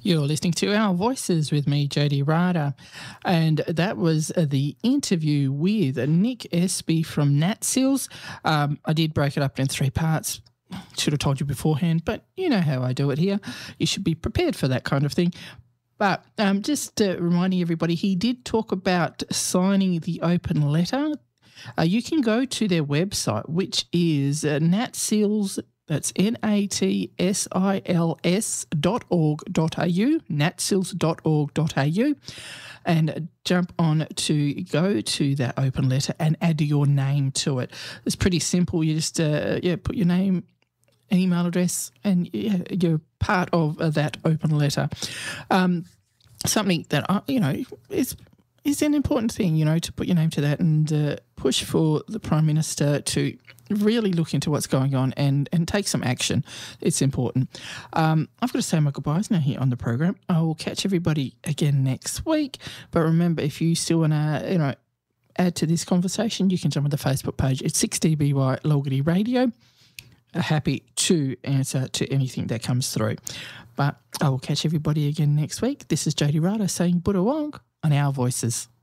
You're listening to Our Voices with me, Jody Rada, and that was the interview with Nick Espy from Nat Seals. I did break it up in 3 parts. Should have told you beforehand, but you know how I do it here. You should be prepared for that kind of thing. But just reminding everybody, he did talk about signing the open letter. You can go to their website, which is natseals.com. That's natsils.org.au, natsils.org.au, and jump on to go to that open letter and add your name to it. It's pretty simple. You just put your name, email address, and you're part of that open letter. Something that is an important thing, to put your name to that and push for the Prime Minister to really look into what's going on and take some action. It's important. I've got to say my goodbyes now here on the program. I will catch everybody again next week. But remember, if you still want to, add to this conversation, you can jump on the Facebook page. It's 6DBY Logity Radio. Happy to answer to anything that comes through. But I will catch everybody again next week. This is Jody Rada saying Buddha Wong on Our Voices.